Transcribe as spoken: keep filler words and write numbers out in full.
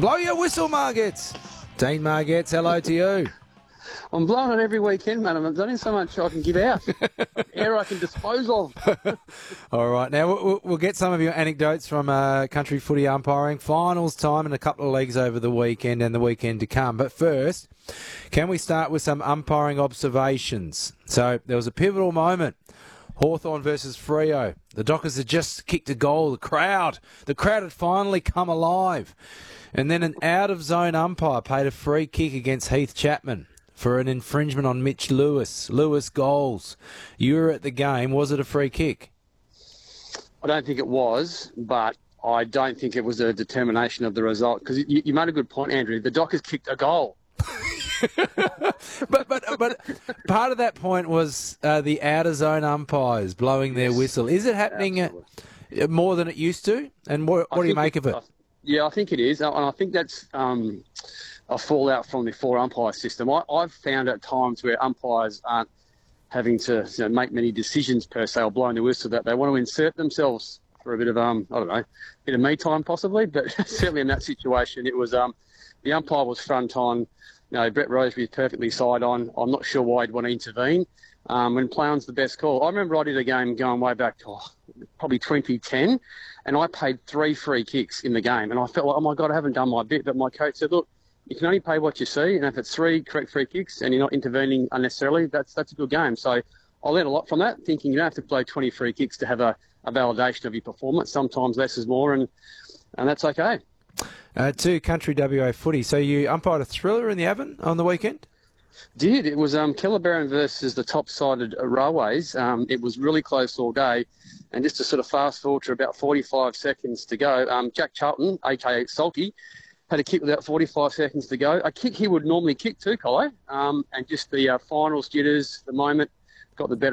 Blow your whistle, Margets. Dean Margets, hello to you. I'm blowing it every weekend, man. I've done so much I can give out. Air I can dispose of. All right. Now, we'll, we'll get some of your anecdotes from uh, country footy umpiring. Finals time and a couple of leagues over the weekend and the weekend to come. But first, can we start with some umpiring observations? So, there was a pivotal moment. Hawthorn versus Freo. The Dockers had just kicked a goal. The crowd, the crowd had finally come alive. And then an out-of-zone umpire paid a free kick against Heath Chapman for an infringement on Mitch Lewis. Lewis goals. You were at the game. Was it a free kick? I don't think it was, but I don't think it was a determination of the result. Because you, you made a good point, Andrew. The Dockers kicked a goal. but but but part of that point was uh, the outer zone umpires blowing their Yes. whistle. Is it happening uh, more than it used to? And what, what do you make it, of it? I, yeah, I think it is, and I think that's um, a fallout from the four umpire system. I, I've found at times where umpires aren't having to you know, make many decisions per se or blowing the whistle, that they want to insert themselves for a bit of um I don't know, bit of me time possibly. But certainly in that situation, it was um the umpire was front on. You know, Brett Rosebery is perfectly side on. I'm not sure why he'd want to intervene. Um, when play-on's the best call. I remember I did a game going way back to oh, probably twenty ten, and I paid three free kicks in the game. And I felt like, oh, my God, I haven't done my bit. But my coach said, look, you can only pay what you see. And if it's three correct free kicks and you're not intervening unnecessarily, that's that's a good game. So I learned a lot from that, thinking you don't have to play twenty free kicks to have a, a validation of your performance. Sometimes less is more, and, and that's okay. Uh, to country W A footy. So you umpired a thriller in the Avon on the weekend? Did. It was um, Kellerberrin versus the top-sided Railways. Um, it was really close all day. And just to sort of fast forward to about forty-five seconds to go, um, Jack Charlton, a k a. Salty, had a kick with about forty-five seconds to go. A kick he would normally kick too, Kai. Um, and just the uh, finals jitters, the moment, got the better